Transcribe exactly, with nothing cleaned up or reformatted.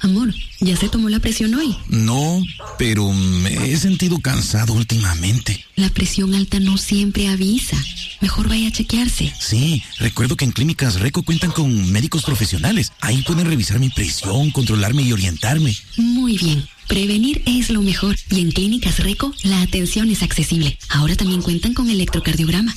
Amor, ¿ya se tomó la presión hoy? No, pero me he sentido cansado últimamente. La presión alta no siempre avisa. Mejor vaya a chequearse. Sí, recuerdo que en Clínicas Reco cuentan con médicos profesionales. Ahí pueden revisar mi presión, controlarme y orientarme. Muy bien. Prevenir es lo mejor. Y en Clínicas Reco, la atención es accesible. Ahora también cuentan con electrocardiograma.